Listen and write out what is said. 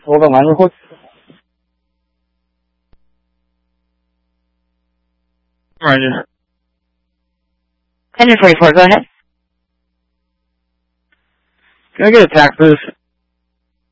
Hold on, line real quick. Roger. Engine 24, go ahead. Can I get a tack, please?